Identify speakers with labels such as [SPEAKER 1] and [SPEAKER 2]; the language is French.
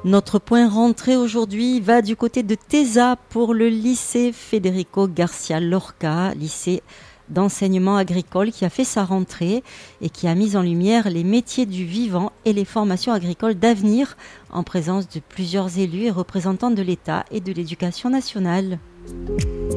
[SPEAKER 1] Notre point rentrée aujourd'hui va du côté de Tesa pour le lycée Federico Garcia Lorca, lycée d'enseignement agricole qui a fait sa rentrée et qui a mis en lumière les métiers du vivant et les formations agricoles d'avenir en présence de plusieurs élus et représentants de l'État et de l'éducation nationale.